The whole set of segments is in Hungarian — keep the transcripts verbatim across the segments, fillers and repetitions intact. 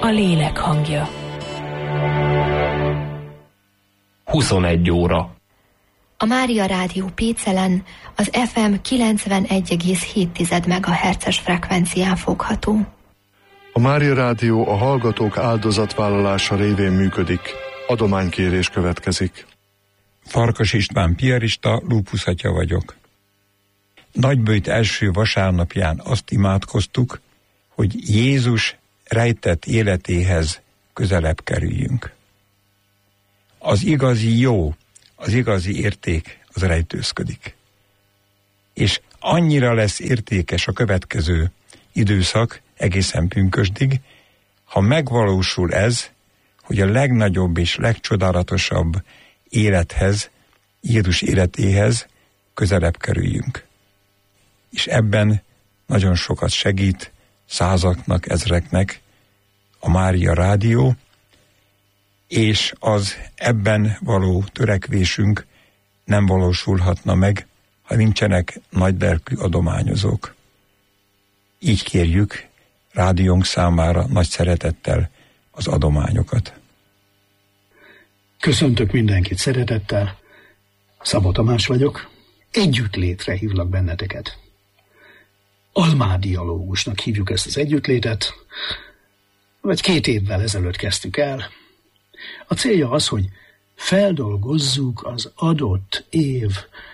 a lélek hangja. huszonegy óra. A Mária Rádió Pécelen az ef em kilencvenegy egész hét megahertzes frekvencián fogható. A Mária Rádió a hallgatók áldozatvállalása révén működik. Adománykérés következik. Farkas István piarista, Lúpusz atya vagyok. Nagyböjt első vasárnapján azt imádkoztuk, hogy Jézus rejtett életéhez közelebb kerüljünk. Az igazi jó, az igazi érték az rejtőzködik. És annyira lesz értékes a következő időszak egészen pünkösdig, ha megvalósul ez, hogy a legnagyobb és legcsodálatosabb élethez, Jézus életéhez közelebb kerüljünk. És ebben nagyon sokat segít százaknak, ezreknek a Mária Rádió, és az ebben való törekvésünk nem valósulhatna meg, ha nincsenek nagylelkű adományozók. Így kérjük rádiónk számára nagy szeretettel az adományokat. Köszöntök mindenkit szeretettel, Szabó Tamás vagyok, együttlétre hívlak benneteket. Almádialógusnak hívjuk ezt az együttlétet, vagy két évvel ezelőtt kezdtük el. A célja az, hogy feldolgozzuk az adott év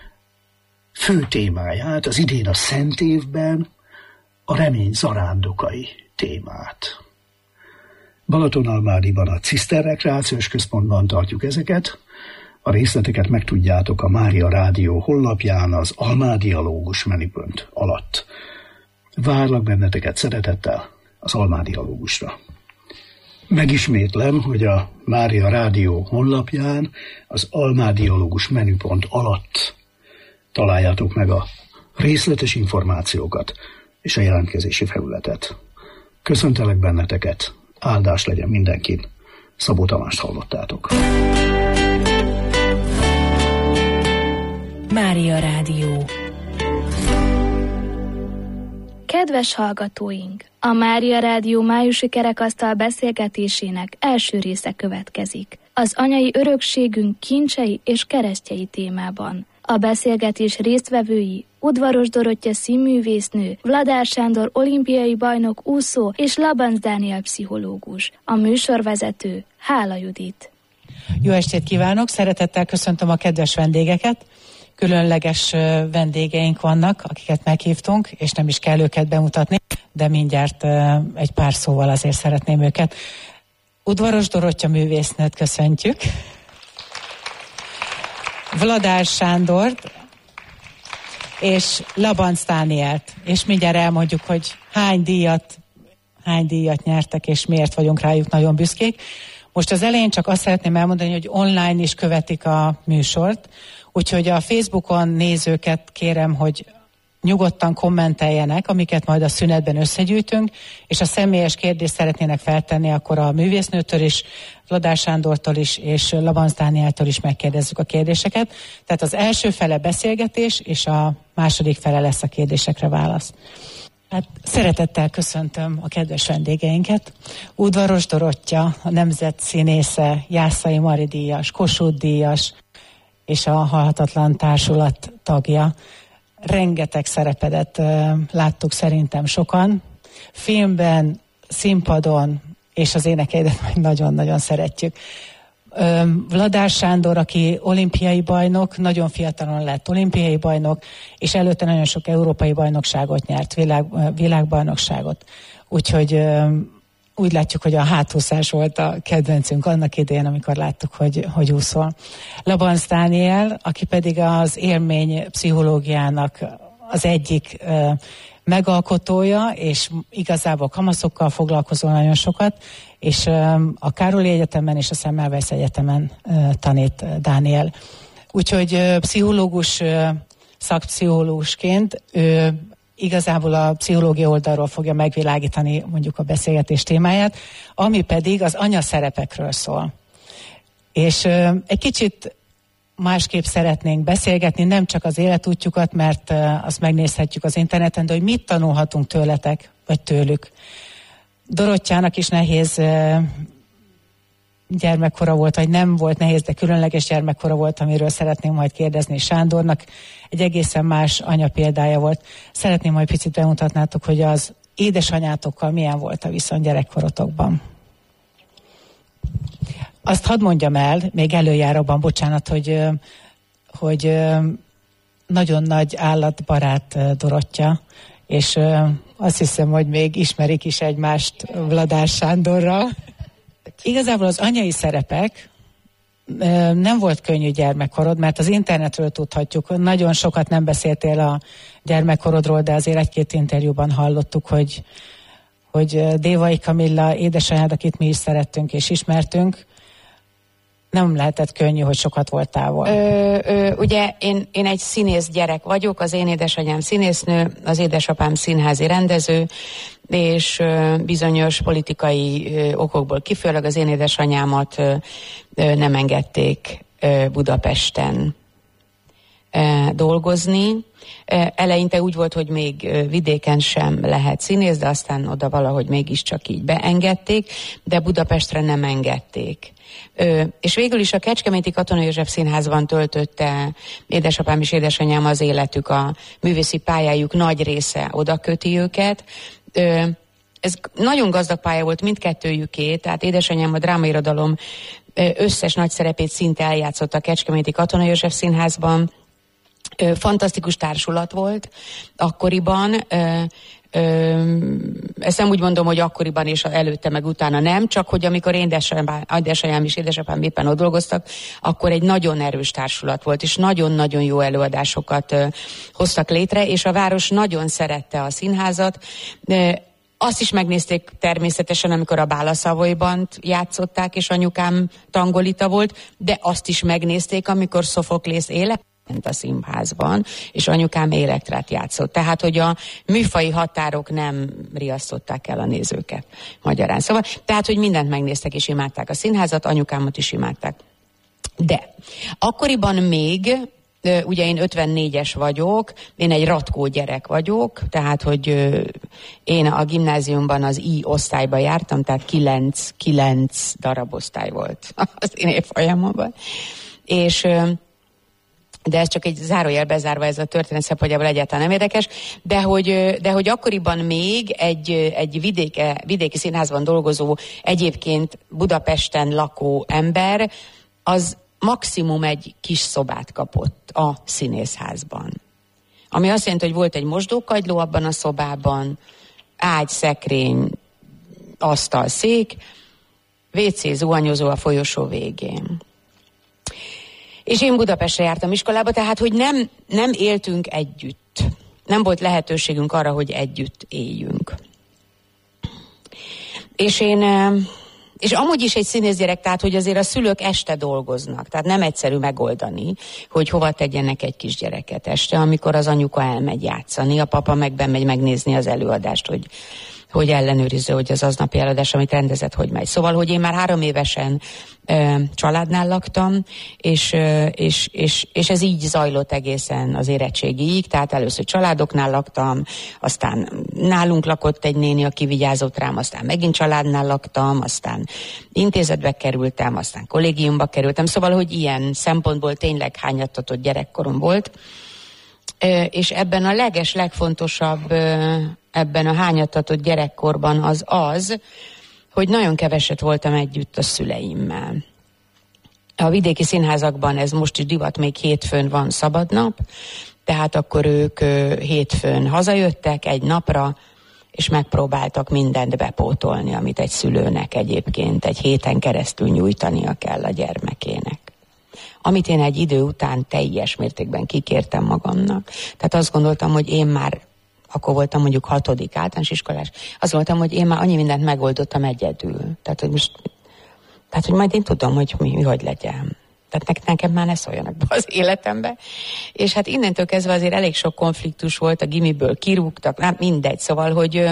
fő témáját, az idén a Szent évben a remény zarándokai témát. Balatonalmádiban a Ciszter Rekreációs Központban tartjuk ezeket. A részleteket megtudjátok a Mária Rádió honlapján az Almádialógus menüpont alatt. Várlak benneteket szeretettel az Almádialógusra. Megismétlem, hogy a Mária Rádió honlapján az Almádialógus menüpont alatt találjátok meg a részletes információkat és a jelentkezési felületet. Köszöntelek benneteket, áldás legyen mindenkin. Szabó Tamást hallottátok. Mária Rádió. Kedves hallgatóink! A Mária Rádió májusi kerekasztal beszélgetésének első része következik. Az anyai örökségünk kincsei és keresztjei témában. A beszélgetés résztvevői Udvaros Dorottya színművésznő, Vladár Sándor olimpiai bajnok úszó és Labanc Dániel pszichológus. A műsorvezető Hála Judit. Jó estét kívánok! Szeretettel köszöntöm a kedves vendégeket. Különleges vendégeink vannak, akiket meghívtunk, és nem is kell őket bemutatni, de mindjárt egy pár szóval azért szeretném őket. Udvaros Dorottya művésznőt köszöntjük. Vladár Sándort és Labanc Dánielt. És mindjárt elmondjuk, hogy hány díjat, hány díjat nyertek, és miért vagyunk rájuk nagyon büszkék. Most az elején csak azt szeretném elmondani, hogy online is követik a műsort, úgyhogy a Facebookon nézőket kérem, hogy nyugodtan kommenteljenek, amiket majd a szünetben összegyűjtünk, és a személyes kérdést szeretnének feltenni, akkor a művésznőtől is, Vladár Sándortól is, és Labanc Dánieltől is megkérdezzük a kérdéseket. Tehát az első fele beszélgetés, és a második fele lesz a kérdésekre válasz. Hát szeretettel köszöntöm a kedves vendégeinket. Udvaros Dorottya, a nemzet színésze, Jászai Mari díjas, Kossuth díjas, és a Halhatatlan Társulat tagja. Rengeteg szerepedet uh, láttuk szerintem sokan. Filmben, színpadon, és az énekeidet meg nagyon-nagyon szeretjük. Uh, Vladár Sándor, aki olimpiai bajnok, nagyon fiatalon lett olimpiai bajnok, és előtte nagyon sok európai bajnokságot nyert, világ, uh, világbajnokságot. Úgyhogy uh, úgy látjuk, hogy a hátúszás volt a kedvencünk annak idején, amikor láttuk, hogy, hogy úszol. Labanc Dániel, aki pedig az élmény pszichológiának az egyik uh, megalkotója, és igazából kamaszokkal foglalkozol nagyon sokat, és uh, a Károlyi Egyetemen és a Semmelweis Egyetemen uh, tanít uh, Dániel. Úgyhogy uh, pszichológus, uh, szakpszichológusként ő igazából a pszichológia oldalról fogja megvilágítani mondjuk a beszélgetés témáját, ami pedig az anyaszerepekről szól. És ö, egy kicsit másképp szeretnénk beszélgetni, nem csak az életútjukat, mert ö, azt megnézhetjük az interneten, de hogy mit tanulhatunk tőletek, vagy tőlük. Dorottyának is nehéz gyermekkora volt, vagy nem volt nehéz, de különleges gyermekkora volt, amiről szeretném majd kérdezni. Sándornak egy egészen más anya példája volt. Szeretném, hogy picit bemutatnátok, hogy az édesanyátokkal milyen volt a viszony gyerekkorotokban. Azt hadd mondjam el, még előjáróban, bocsánat, hogy, hogy nagyon nagy állatbarát Dorottya, és azt hiszem, hogy még ismerik is egymást Vladár Sándorral. Igazából az anyai szerepek nem volt könnyű gyermekkorod, mert az internetről tudhatjuk, nagyon sokat nem beszéltél a gyermekkorodról, de azért egy-két interjúban hallottuk, hogy, hogy Dévai Kamilla édesanyád, akit mi is szerettünk és ismertünk, nem lehetett könnyű, hogy sokat volt távol. Ö, ö, ugye én, én egy színész gyerek vagyok, az én édesanyám színésznő, az édesapám színházi rendező, és ö, bizonyos politikai ö, okokból kifolyólag az én édesanyámat ö, ö, nem engedték ö, Budapesten ö, dolgozni. Ö, eleinte úgy volt, hogy még ö, vidéken sem lehet színész, de aztán oda valahogy mégiscsak így beengedték, de Budapestre nem engedték. Ö, és végül is a Kecskeméti Katona József Színházban töltötte édesapám és édesanyám az életük, a művészi pályájuk nagy része oda köti őket. Ö, ez nagyon gazdag pálya volt mindkettőjüké, tehát édesanyám a drámairodalom összes nagy szerepét szinte eljátszott a Kecskeméti Katona József Színházban. Ö, fantasztikus társulat volt akkoriban. Ö, Ö, ezt nem úgy mondom, hogy akkoriban és előtte meg utána nem, csak hogy amikor én édesanyám és édesapám éppen ott dolgoztak, akkor egy nagyon erős társulat volt, és nagyon-nagyon jó előadásokat ö, hoztak létre, és a város nagyon szerette a színházat. Ö, azt is megnézték természetesen, amikor a Bála Szavolyban játszották, és anyukám tangolita volt, de azt is megnézték, amikor Szofoklész éle a színházban, és anyukám Elektrát játszott. Tehát, hogy a műfai határok nem riasztották el a nézőket magyarán. Szóval, tehát, hogy mindent megnéztek és imádták a színházat, anyukámat is imádták. De akkoriban még, ugye én ötvennégyes vagyok, én egy ratkó gyerek vagyok, tehát, hogy én a gimnáziumban az I osztályba jártam, tehát kilenc, kilenc darab osztály volt az én évfolyamomban. És de ez csak egy zárójel bezárva, ez a történet szempontjából egyáltalán nem érdekes, de hogy, de hogy akkoriban még egy, egy vidéke, vidéki színházban dolgozó, egyébként Budapesten lakó ember, az maximum egy kis szobát kapott a színészházban. Ami azt jelenti, hogy volt egy mosdókagyló abban a szobában, ágy, szekrény, asztal, szék, vé cé, zuhanyozó a folyosó végén. És én Budapestre jártam iskolába, tehát, hogy nem, nem éltünk együtt. Nem volt lehetőségünk arra, hogy együtt éljünk. És én, és amúgy is egy színészgyerek, tehát, hogy azért a szülők este dolgoznak. Tehát nem egyszerű megoldani, hogy hova tegyenek egy kisgyereket este, amikor az anyuka elmegy játszani, a papa meg bemegy megnézni az előadást, hogy hogy ellenőrizze, hogy az aznapi előadás, amit rendezett, hogy megy. Szóval, hogy én már három évesen ö, családnál laktam, és, ö, és, és, és ez így zajlott egészen az érettségig, tehát először családoknál laktam, aztán nálunk lakott egy néni, aki vigyázott rám, aztán megint családnál laktam, aztán intézetbe kerültem, aztán kollégiumba kerültem, szóval, hogy ilyen szempontból tényleg hányattatott gyerekkorom volt, ö, és ebben a leges, legfontosabb ö, ebben a hányattatott gyerekkorban az az, hogy nagyon keveset voltam együtt a szüleimmel. A vidéki színházakban ez most is divat, még hétfőn van szabadnap, tehát akkor ők hétfőn hazajöttek egy napra, és megpróbáltak mindent bepótolni, amit egy szülőnek egyébként egy héten keresztül nyújtania kell a gyermekének. Amit én egy idő után teljes mértékben kikértem magamnak. Tehát azt gondoltam, hogy én már akkor voltam mondjuk hatodik általános iskolás, azt mondtam, hogy én már annyi mindent megoldottam egyedül. Tehát, hogy most, tehát, hogy majd én tudom, hogy mi, mi hogy legyen. Tehát nekem már ne szóljanak be az életembe. És hát innentől kezdve azért elég sok konfliktus volt, a gimiből kirúgtak, nem mindegy, szóval, hogy,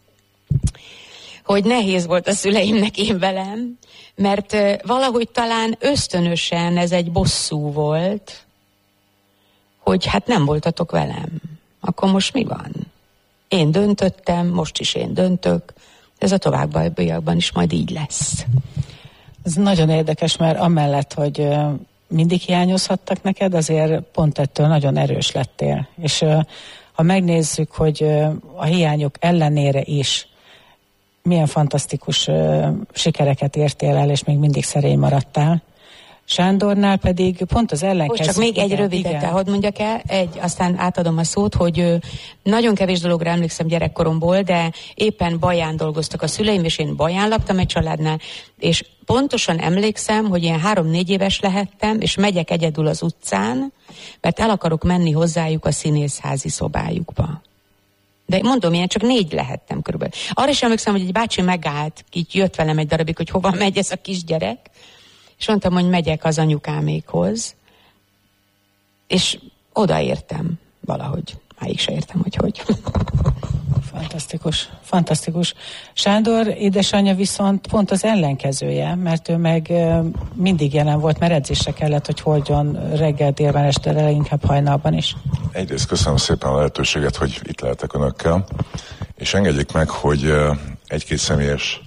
hogy nehéz volt a szüleimnek én velem, mert valahogy talán ösztönösen ez egy bosszú volt, hogy hát nem voltatok velem. Akkor most mi van? Én döntöttem, most is én döntök, Ez a továbbiakban is majd így lesz. Ez nagyon érdekes, mert amellett, hogy mindig hiányozhattak neked, azért pont ettől nagyon erős lettél. És ha megnézzük, hogy a hiányok ellenére is milyen fantasztikus sikereket értél el, és még mindig szerény maradtál, Sándornál pedig pont az ellenkező. Most csak még egy rövidet, hadd mondjak el, egy, aztán átadom a szót, hogy nagyon kevés dologra emlékszem gyerekkoromból, de éppen Baján dolgoztak a szüleim, és én Baján laktam egy családnál, és pontosan emlékszem, hogy ilyen három-négy éves lehettem, és megyek egyedül az utcán, mert el akarok menni hozzájuk a színészházi szobájukba. De mondom, ilyen csak négy lehettem körülbelül. Arra is emlékszem, hogy egy bácsi megállt, így jött velem egy darabig, hogy hova megy ez a kisgyerek, és mondtam, hogy megyek az anyukámékhoz, és odaértem valahogy. Máig se értem, hogy hogy. Fantasztikus, fantasztikus. Sándor édesanyja viszont pont az ellenkezője, mert ő meg mindig jelen volt, mert edzésre kellett, hogy hordjon reggel, délben, este, de inkább hajnalban is. Egyrészt köszönöm szépen a lehetőséget, hogy itt lehetek önökkel, és engedjék meg, hogy egy-két személyes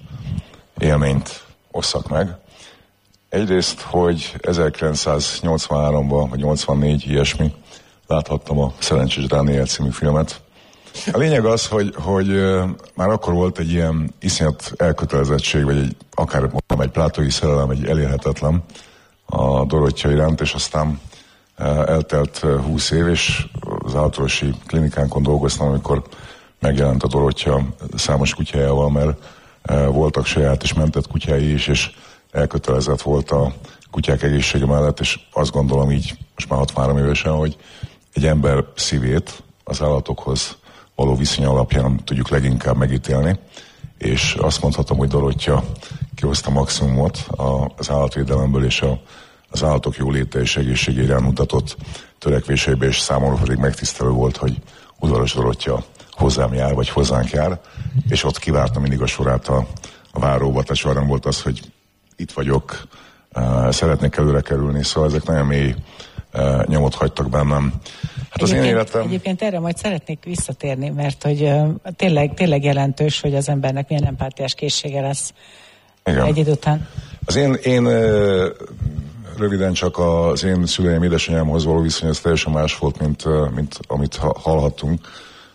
élményt osszak meg. Egyrészt, hogy ezerkilencszáznyolcvanháromban, vagy nyolcvannégy, ilyesmi, láthattam a Szerencsés Dániel című filmet. A lényeg az, hogy, hogy már akkor volt egy ilyen iszonyat elkötelezettség, vagy egy, akár mondom, egy plátói szerelem, egy elérhetetlen a Dorottya iránt, és aztán eltelt húsz év, és az állatorvosi klinikánkon dolgoztam, amikor megjelent a Dorottya számos kutyájával, mert voltak saját és mentett kutyái is, és elkötelezett volt a kutyák egészsége mellett, és azt gondolom így, most már hatvanhárom évesen, hogy egy ember szívét az állatokhoz való viszony alapján tudjuk leginkább megítélni, és azt mondhatom, hogy Dorottya kihozta maximumot az állatvédelemből, és a, az állatok jóléte és egészsége iránt mutatott törekvéseibe, és számomra pedig megtisztelő volt, hogy udvaros Dorottya hozzám jár, vagy hozzánk jár, és ott kivártam mindig a sorát a, a váróba, tehát soha nem volt az, hogy itt vagyok, uh, szeretnék előre kerülni, szóval ezek nagyon mély uh, nyomot hagytak bennem. Hát az én életem... Egyébként erre majd szeretnék visszatérni, mert hogy uh, tényleg, tényleg jelentős, hogy az embernek milyen empátiás készsége lesz. Igen. Egy idő után. Az én, én uh, röviden csak az én szüleim édesanyámhoz való viszony, ez teljesen más volt, mint, uh, mint amit ha- hallhattunk.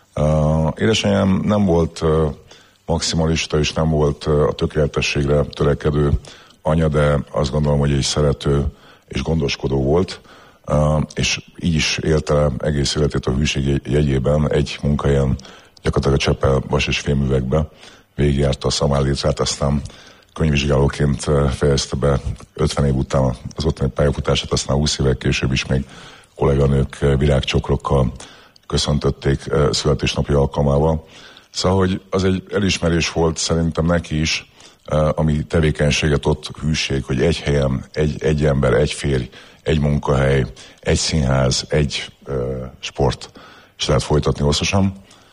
Uh, édesanyám nem volt uh, maximalista, és nem volt uh, a tökéletességre törekedő anya, de azt gondolom, hogy egy szerető és gondoskodó volt, uh, és így is élte egész életét a hűség jegyében egy munkahelyen, gyakorlatilag a Csepel vas- és fémüvegbe végigjárta a szamárlétrát, aztán könyvvizsgálóként fejezte be ötven év után az ottani pályafutását, aztán húsz évek később is még kolléganők virágcsokrokkal köszöntötték születésnapi alkalmával. Szóval, hogy az egy elismerés volt szerintem neki is, ami tevékenységet ott hűség, hogy egy helyen, egy, egy ember, egy férj, egy munkahely, egy színház, egy uh, sport, és lehet folytatni hosszasan.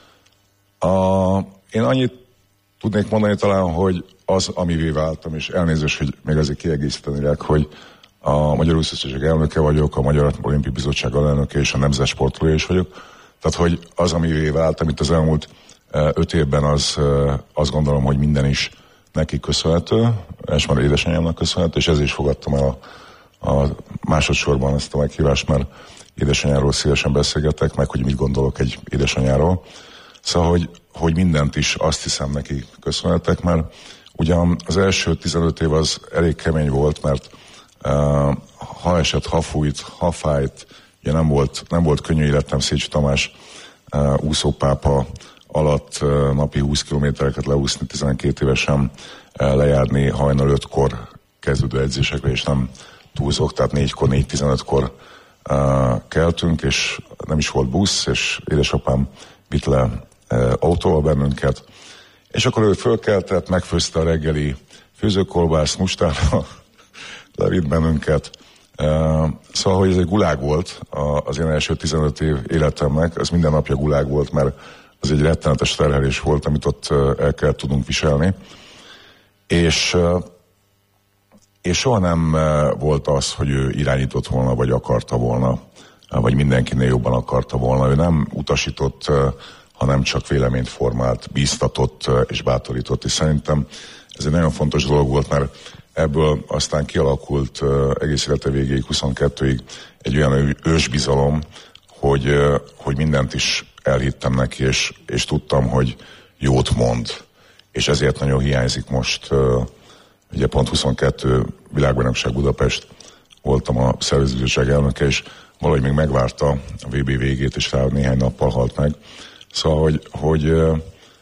A, én annyit tudnék mondani talán, hogy az, amivé váltam, és elnézést, hogy még azért kiegészítenélek, hogy a Magyar Úszószövetség elnöke vagyok, a Magyar Olimpiai Bizottság alelnöke és a Nemzet Sportolója is vagyok. Tehát, hogy az, amivé váltam itt az elmúlt uh, öt évben, az uh, azt gondolom, hogy minden is neki köszönhető, és már édesanyámnak köszönhető, és ezért is fogadtam el a, a másodszorban ezt a meghívást, mert édesanyáról szívesen beszélgetek, meg hogy mit gondolok egy édesanyáról. Szóval, hogy, hogy mindent is azt hiszem neki köszönhetek, mert ugyan az első tizenöt év az elég kemény volt, mert uh, ha esett, ha fújt, ha fájt, ugye nem volt, nem volt könnyű életem, Szécsi Tamás uh, úszópápa alatt uh, napi húsz kilométereket leúszni, tizenkét évesen uh, lejárni hajnal ötkor kezdődő edzésekre, és nem túlzok, tehát négykor, négy tizenötkor uh, keltünk, és nem is volt busz, és édesapám vitt le uh, autóval bennünket, és akkor ő fölkeltett, megfőzte a reggeli főzőkolbászt, mustára, levitt bennünket. Uh, szóval, hogy ez egy gulág volt az én első tizenöt év életemnek, ez minden napja gulág volt, mert az egy rettenetes terhelés volt, amit ott uh, el kell tudnunk viselni. És, uh, és soha nem uh, volt az, hogy ő irányított volna, vagy akarta volna, uh, vagy mindenkinél jobban akarta volna. Ő nem utasított uh, hanem csak véleményt formált, bíztatott és bátorított, és szerintem ez egy nagyon fontos dolog volt, mert ebből aztán kialakult egész élete végéig, huszonkettőig egy olyan ősbizalom, hogy, hogy mindent is elhittem neki, és, és tudtam, hogy jót mond. És ezért nagyon hiányzik most, ugye pont huszonkettő világbajnokság Budapest, voltam a szervezőbizottság elnöke, és valahogy még megvárta a vé bé végét, és rá néhány nappal halt meg. Szóval, hogy, hogy ö,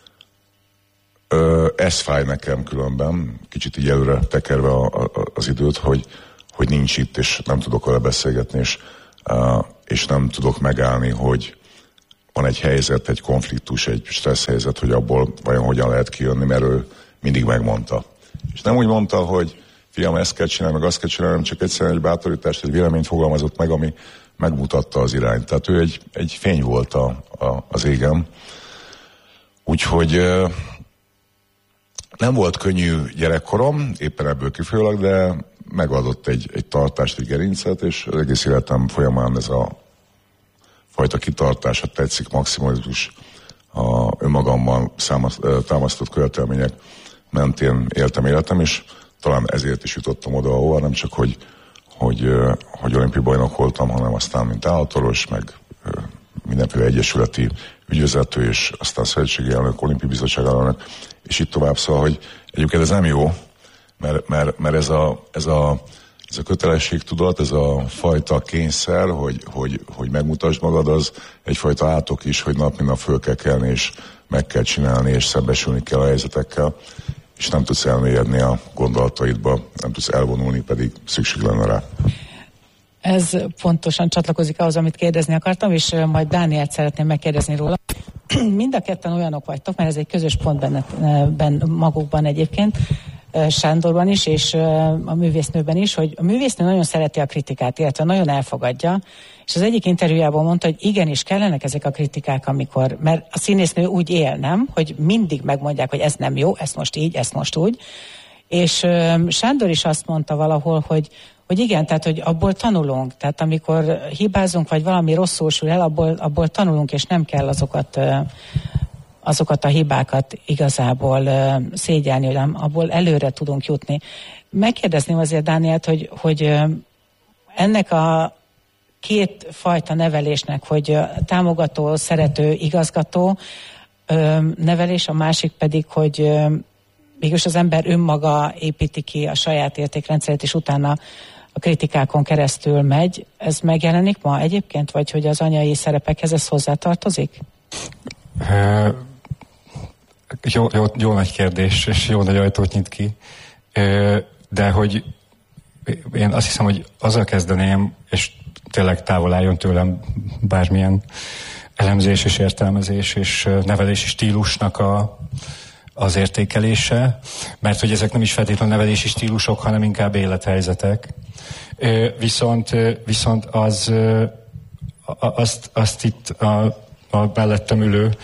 ö, ez fáj nekem különben, kicsit így előre tekerve a, a, az időt, hogy, hogy nincs itt, és nem tudok vele beszélgetni, és, ö, és nem tudok megállni, hogy van egy helyzet, egy konfliktus, egy stressz helyzet, hogy abból vajon hogyan lehet kijönni, mert ő mindig megmondta. És nem úgy mondta, hogy fiam, ezt kell csinálni, meg azt kell csinálni, hanem csak egyszerűen egy bátorítást, egy véleményt fogalmazott meg, ami megmutatta az irányt. Tehát ő egy, egy fény volt a, a, az égem. Úgyhogy ö, nem volt könnyű gyerekkorom, éppen ebből kifolyólag, de megadott egy, egy tartást, egy gerincet, és az egész életem folyamán ez a fajta kitartás, a tetszik, maximalizmus, a önmagamban számaszt, támasztott követelmények mentén éltem életem, és talán ezért is jutottam oda, ahova, nem csak, hogy, hogy, hogy olimpiai bajnok voltam, hanem aztán, mint általános, meg mindenféle egyesületi ügyvezető, és aztán szövetségi elnök, olimpiai bizottság elnök, és itt tovább. Szóval, hogy egyébként ez nem jó, mert, mert, mert ez, a, ez, a, ez a kötelességtudat, ez a fajta kényszer, hogy, hogy, hogy megmutasd magad, az egyfajta átok is, hogy nap mint nap föl kell kelni, és meg kell csinálni, és szembesülni kell a helyzetekkel, és nem tudsz elmélyedni a gondolataidba, nem tudsz elvonulni, pedig szükség lenne rá. Ez pontosan csatlakozik ahhoz, amit kérdezni akartam, és majd Dánielt szeretném megkérdezni róla. Mind a ketten olyanok vagytok, mert ez egy közös pont benne, benne magukban egyébként, Sándorban is, és a művésznőben is, hogy a művésznő nagyon szereti a kritikát, illetve nagyon elfogadja, és az egyik interjújában mondta, hogy igenis kellenek ezek a kritikák, amikor, mert a színésznő úgy él, nem, hogy mindig megmondják, hogy ez nem jó, ezt most így, ezt most úgy, és Sándor is azt mondta valahol, hogy hogy igen, tehát, hogy abból tanulunk, tehát amikor hibázunk, vagy valami rosszul sül el, abból, abból tanulunk, és nem kell azokat, azokat a hibákat igazából szégyelni, hogy abból előre tudunk jutni. Megkérdezném azért Dánielt, hogy, hogy ennek a két fajta nevelésnek, hogy támogató, szerető, igazgató nevelés, a másik pedig, hogy mégis az ember önmaga építi ki a saját értékrendszerét, és utána a kritikákon keresztül megy. Ez megjelenik ma egyébként, vagy hogy az anyai szerepekhez ez hozzátartozik? Uh, jó, jó, jó nagy kérdés, és jó nagy ajtót nyit ki. Uh, de hogy én azt hiszem, hogy azzal kezdeném, és tényleg távol álljon tőlem bármilyen elemzés és értelmezés és nevelési stílusnak a az értékelése, mert hogy ezek nem is feltétlenül nevelési stílusok, hanem inkább élethelyzetek. Viszont, viszont az, azt, azt itt a, a mellettem ülő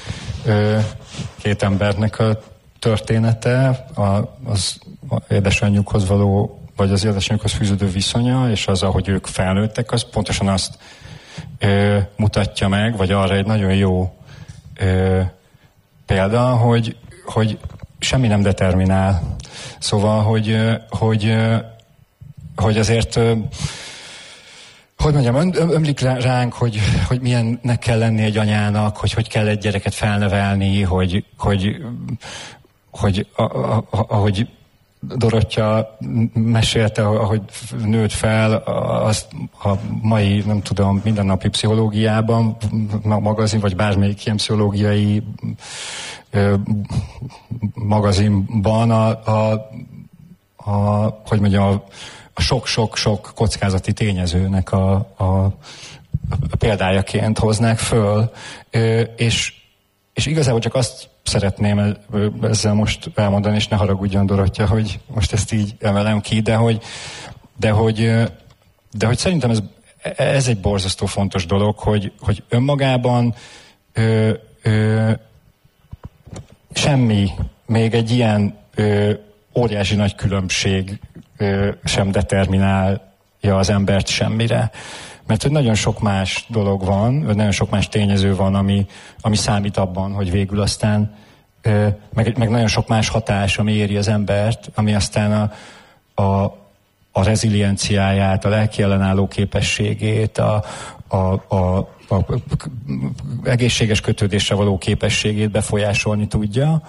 két embernek a története, a, az édesanyjukhoz való, vagy az édesanyjukhoz fűződő viszonya, és az, ahogy ők felnőttek, az pontosan azt mutatja meg, vagy arra egy nagyon jó példa, hogy hogy semmi nem determinál. Szóval, hogy, hogy, hogy azért, hogy mondjam, ömlik ránk, hogy, hogy milyennek kell lenni egy anyának, hogy hogy kell egy gyereket felnevelni, hogy, hogy, hogy ahogy Dorottya mesélte, ahogy nőtt fel, azt a mai, nem tudom, mindennapi pszichológiában, magazin, vagy bármelyik ilyen pszichológiai magazinban a, a, a hogy mondjam, a sok-sok-sok kockázati tényezőnek a, a, a példájaként hoznák föl, és, és igazából csak azt szeretném ezzel most elmondani, és ne haragudjon Dorottya, hogy most ezt így emelem ki, de hogy, de hogy, de hogy szerintem ez, ez egy borzasztó fontos dolog, hogy, hogy önmagában ö, ö, semmi, még egy ilyen ö, óriási nagy különbség ö, sem determinál az embert semmire. Mert hogy nagyon sok más dolog van, nagyon sok más tényező van, ami, ami számít abban, hogy végül aztán, meg, meg nagyon sok más hatás, ami éri az embert, ami aztán a, a, a rezilienciáját, a lelki ellenálló képességét, a, a, a, a egészséges kötődésre való képességét befolyásolni tudja.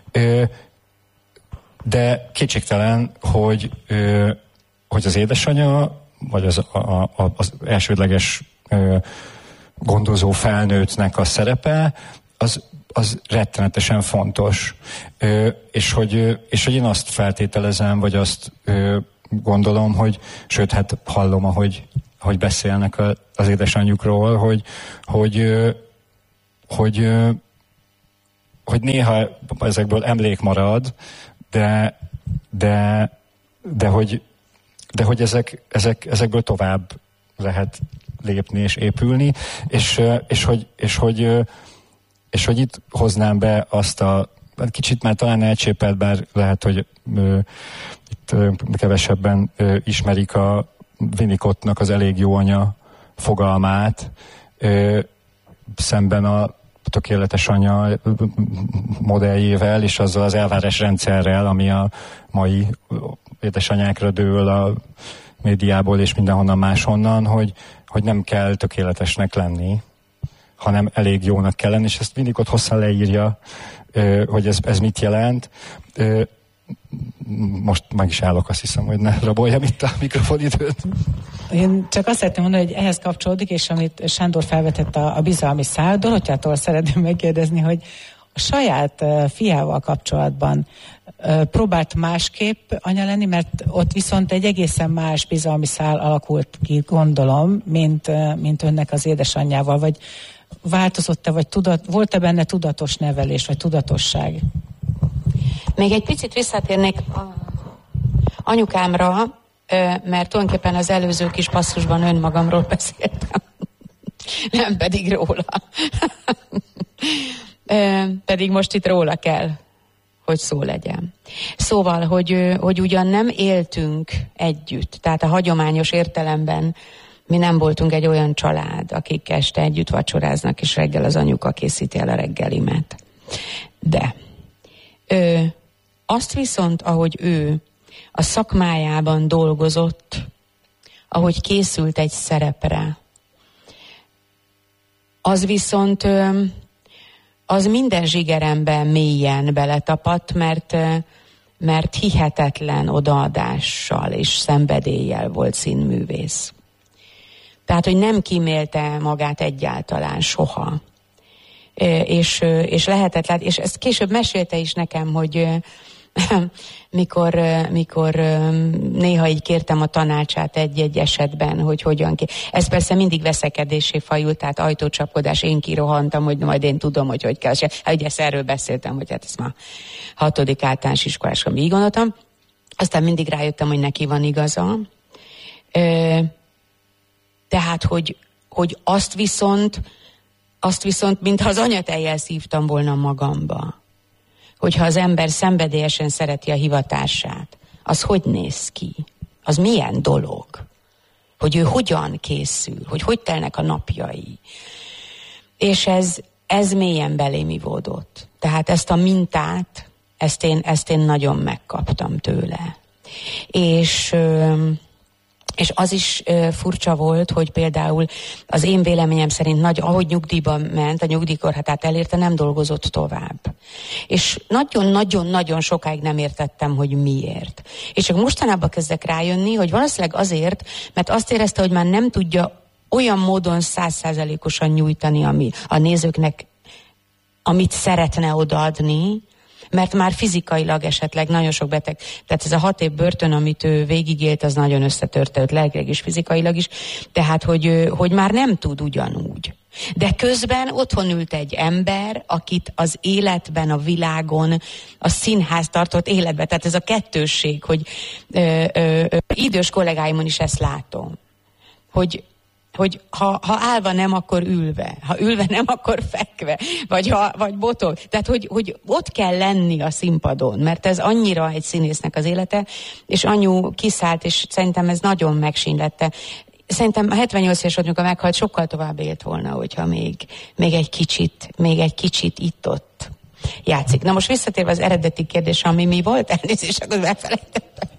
De kétségtelen, hogy, hogy az édesanyja, vagy az, a, a, az elsődleges gondozó felnőttnek a szerepe, az, az rettenetesen fontos. És hogy, és hogy én azt feltételezem, vagy azt gondolom, hogy, sőt, hát hallom, ahogy, ahogy beszélnek az édesanyjukról, hogy, hogy, hogy, hogy néha ezekből emlék marad, de, de, de hogy, de hogy ezek, ezek, ezekből tovább lehet lépni és épülni, és, és, hogy, és, hogy, és hogy itt hoznám be azt a, kicsit már talán elcsépelt, bár lehet, hogy ö, itt ö, kevesebben ö, ismerik a Winnicottnak az elég jó anya fogalmát, ö, szemben a tökéletes anya modelljével, és azzal az elvárásrendszerrel, ami a mai édesanyákra dől a médiából és mindenhonnan máshonnan, hogy, hogy nem kell tökéletesnek lenni, hanem elég jónak kell lenni, és ezt Winnicott hosszan leírja, hogy ez, ez mit jelent. Most meg is állok, azt hiszem, hogy ne raboljam itt a mikrofonidőt. Én csak azt szeretném mondani, hogy ehhez kapcsolódik, és amit Sándor felvetett a, a bizalmi szál, Dorotthyától szeretném megkérdezni, hogy a saját uh, fiával kapcsolatban uh, próbált másképp anya lenni, mert ott viszont egy egészen más bizalmi szál alakult ki, gondolom, mint, uh, mint önnek az édesanyjával, vagy változott-e, vagy tudat, volt-e benne tudatos nevelés, vagy tudatosság? Még egy picit visszatérnék anyukámra, mert tulajdonképpen az előző kis passzusban önmagamról beszéltem, nem pedig róla. Pedig most itt róla kell, hogy szó legyen. Szóval, hogy, hogy ugyan nem éltünk együtt, tehát a hagyományos értelemben mi nem voltunk egy olyan család, akik este együtt vacsoráznak, és reggel az anyuka készíti el a reggelimet. De ö, azt viszont, ahogy ő a szakmájában dolgozott, ahogy készült egy szerepre, az viszont ö, az minden zsigeremben mélyen beletapadt, mert, ö, mert hihetetlen odaadással és szenvedéllyel volt színművész. Tehát, hogy nem kímélte magát egyáltalán soha. És, és lehetetlen, és ezt később mesélte is nekem, hogy mikor, mikor néha így kértem a tanácsát egy-egy esetben, hogy hogyan ki. Ez persze mindig veszekedésé fajult, tehát ajtócsapkodás, én kirohantam, hogy majd én tudom, hogy hogy kell. Hát ugye ezt erről beszéltem, hogy hát ezt már hatodik általános iskolásra így gondoltam. Aztán mindig rájöttem, hogy neki van igaza. Tehát, hogy, hogy azt viszont, azt viszont, mintha az anyatejjel szívtam volna magamba. Hogyha az ember szenvedélyesen szereti a hivatását, az hogy néz ki? Az milyen dolog? Hogy ő hogyan készül? Hogy hogy telnek a napjai? És ez, ez mélyen belém ivódott. Tehát ezt a mintát, ezt én, ezt én nagyon megkaptam tőle. És... És az is e, furcsa volt, hogy például az én véleményem szerint nagy, ahogy nyugdíjba ment, a nyugdíjkorhatárt elérte, nem dolgozott tovább. És nagyon-nagyon-nagyon sokáig nem értettem, hogy miért. És csak mostanában kezdek rájönni, hogy valószínűleg azért, mert azt érezte, hogy már nem tudja olyan módon százszázalékosan nyújtani ami a nézőknek, amit szeretne odaadni, mert már fizikailag esetleg nagyon sok beteg, tehát ez a hat év börtön, amit ő végigélt, az nagyon összetörte őt lelkileg és fizikailag is, tehát hogy, hogy már nem tud ugyanúgy. De közben otthon ült egy ember, akit az életben, a világon, a színház tartott életben, tehát ez a kettősség, hogy ö, ö, ö, idős kollégáimon is ezt látom, hogy hogy ha, ha állva nem, akkor ülve. Ha ülve nem, akkor fekve. Vagy, ha, vagy botol. Tehát, hogy, hogy ott kell lenni a színpadon, mert ez annyira egy színésznek az élete, és anyu kiszállt, és szerintem ez nagyon megsínlette. Szerintem a hetvennyolc éves anyuka meghalt, sokkal tovább élt volna, hogyha még, még egy kicsit, még egy kicsit itt-ott játszik. Na most visszatérve az eredeti kérdésre, ami mi volt, elnézést, akkor elfelejtettem.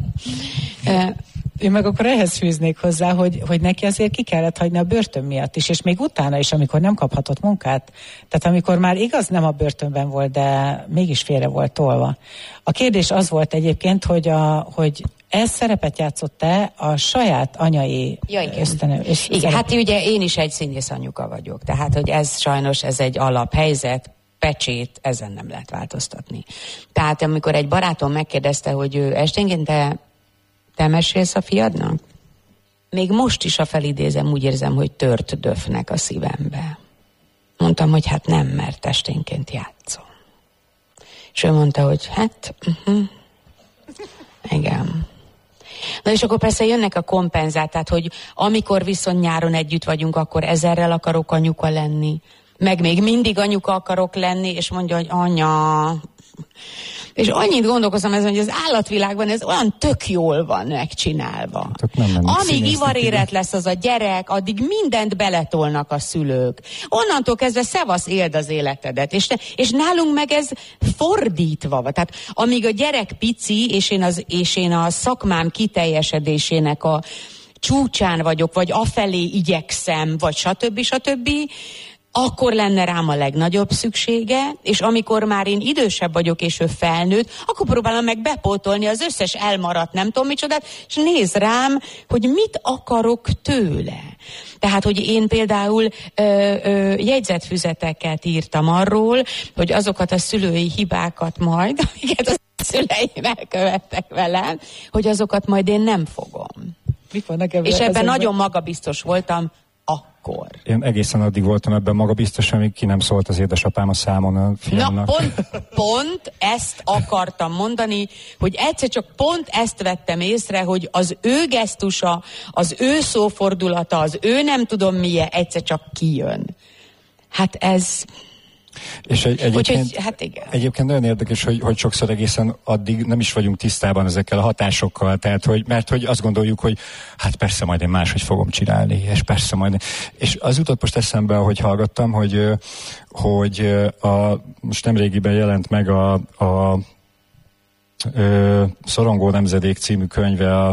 Én meg akkor ehhez fűznék hozzá, hogy, hogy neki azért ki kellett hagyni a börtön miatt is, és még utána is, amikor nem kaphatott munkát. Tehát amikor már igaz nem a börtönben volt, de mégis félre volt tolva. A kérdés az volt egyébként, hogy, a, hogy ez szerepet játszott-e a saját anyai ja, igen. ösztönő? És igen, szerep... hát ugye én is egy színész anyuka vagyok, tehát hogy ez sajnos ez egy alaphelyzet, pecsét, ezen nem lehet változtatni. Tehát amikor egy barátom megkérdezte, hogy ő esténként te, te mesélsz a fiadnak? Még most is, a felidézem, úgy érzem, hogy tört döfnek a szívembe. Mondtam, hogy hát nem, mert esténként játszom. És ő mondta, hogy hát, uh-huh. igen. Na és akkor persze jönnek a kompenzát, tehát hogy amikor viszont nyáron együtt vagyunk, akkor ezerrel akarok anyuka lenni, meg még mindig anyuka akarok lenni, és mondja, hogy anya. És annyit gondolkozom ezen, hogy az állatvilágban ez olyan tök jól van megcsinálva. Amíg ivaréret lesz az a gyerek, addig mindent beletolnak a szülők. Onnantól kezdve szevasz, éld az életedet. És, és nálunk meg ez fordítva van. Tehát amíg a gyerek pici, és én, az, és én a szakmám kiteljesedésének a csúcsán vagyok, vagy afelé igyekszem, vagy stb. stb., akkor lenne rám a legnagyobb szüksége, és amikor már én idősebb vagyok, és ő felnőtt, akkor próbálom meg bepótolni az összes elmaradt nem tudom micsodát, és néz rám, hogy mit akarok tőle. Tehát, hogy én például ö, ö, jegyzetfüzeteket írtam arról, hogy azokat a szülői hibákat majd, amiket a szüleim elkövettek velem, hogy azokat majd én nem fogom. Mit vannak ebben? És ebben nagyon magabiztos voltam, akkor. Én egészen addig voltam ebben magabiztos, amíg ki nem szólt az édesapám a számon a fiamnak. Na pont, pont ezt akartam mondani, hogy egyszer csak pont ezt vettem észre, hogy az ő gesztusa, az ő szófordulata, az ő nem tudom milyen, egyszer csak kijön. Hát ez... És egy, egyébként, Úgyhogy, hát igen. egyébként nagyon érdekes, hogy, hogy sokszor egészen addig nem is vagyunk tisztában ezekkel a hatásokkal, tehát, hogy, mert hogy azt gondoljuk, hogy hát persze majd én máshogy fogom csinálni, és persze majd... És az jutott most eszembe, hogy hallgattam, hogy, hogy a, most nemrégiben jelent meg a, a, a Szorongó Nemzedék című könyve a, a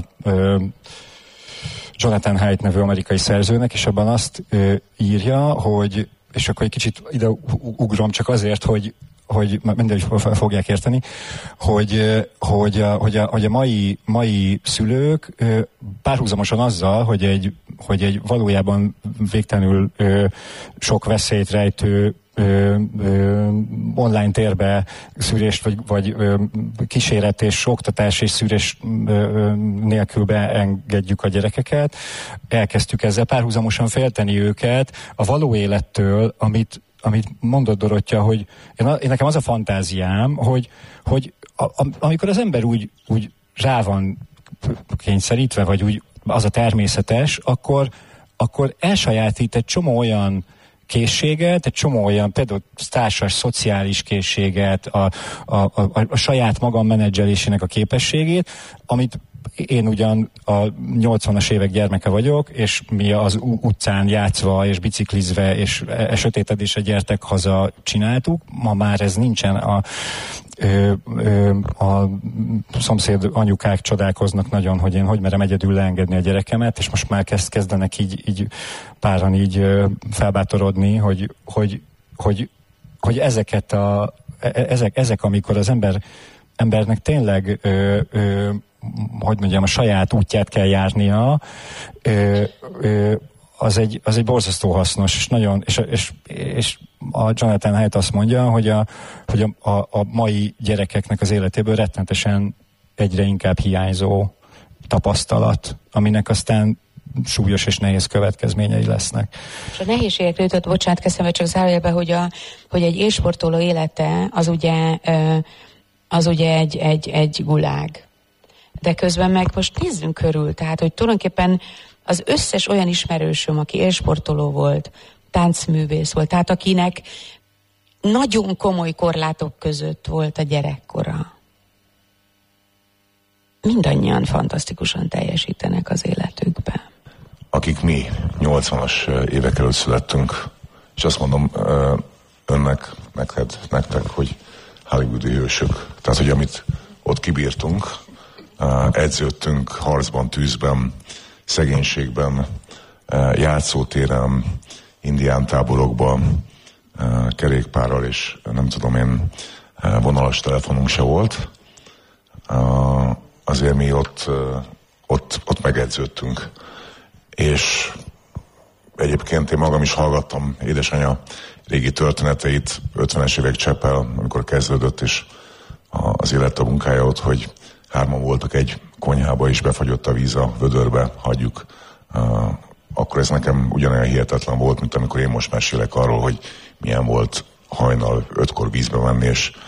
Jonathan Haidt nevű amerikai szerzőnek, és abban azt ö, írja, hogy és akkor egy kicsit ide ugrom csak azért, hogy, hogy mindegy fogják érteni, hogy, hogy, a, hogy, a, hogy a mai, mai szülők párhuzamosan azzal, hogy egy, hogy egy valójában végtelenül sok veszélyt rejtő Ö, ö, online térbe szűrést, vagy, vagy ö, kíséret és oktatás és szűrés ö, ö, nélkül beengedjük a gyerekeket. Elkezdtük ezzel párhuzamosan félteni őket a való élettől, amit, amit mondott Dorottya, hogy én, én nekem az a fantáziám, hogy, hogy a, a, amikor az ember úgy, úgy rá van kényszerítve, vagy úgy az a természetes, akkor, akkor elsajátít egy csomó olyan készséget, egy csomó olyan például társas, szociális készséget, a, a, a, a saját magam menedzselésének a képességét, amit én ugyan a nyolcvanas évek gyermeke vagyok, és mi az utcán játszva, és biciklizve, és e, sötétedésre gyertek haza csináltuk. Ma már ez nincsen. A, ö, ö, a szomszéd anyukák csodálkoznak nagyon, hogy én hogy merem egyedül leengedni a gyerekemet, és most már kezd, kezdenek így, így páran így felbátorodni, hogy, hogy, hogy, hogy ezeket a, ezek, ezek, amikor az ember, embernek tényleg ö, ö, hogy mondjam, a saját útját kell járnia, ö, ö, az egy, az egy borzasztó hasznos, és nagyon, és, és, és a Jonathan Haidt azt mondja, hogy, a, hogy a, a, a mai gyerekeknek az életéből rettenetesen egyre inkább hiányzó tapasztalat, aminek aztán súlyos és nehéz következményei lesznek. És a nehézségekre jutott, bocsánat, kezdtem csak zárójelbe, hogy, a, hogy egy élsportoló élete az ugye, az ugye egy, egy, egy gulág. De közben meg most nézzünk körül, tehát, hogy tulajdonképpen az összes olyan ismerősöm, aki élsportoló volt, táncművész volt, tehát akinek nagyon komoly korlátok között volt a gyerekkora. Mindannyian fantasztikusan teljesítenek az életükben. Akik mi nyolcvanas évek előtt születtünk, és azt mondom önnek, neked, nektek, hogy hollywoodi hősök. Tehát, hogy amit ott kibírtunk, edződtünk harcban, tűzben, szegénységben, játszótéren, indián táborokban, kerékpárral, és nem tudom én, vonalas telefonunk se volt. Azért mi ott, ott, ott megedződtünk. És egyébként én magam is hallgattam édesanyja régi történeteit, ötvenes évek Csepel, amikor kezdődött, és az élet a munkája ott, hogy hárman voltak egy konyhába, és befagyott a víz a vödörbe, hagyjuk. Akkor ez nekem ugyanolyan hihetetlen volt, mint amikor én most mesélek arról, hogy milyen volt hajnal ötkor vízbe menni, és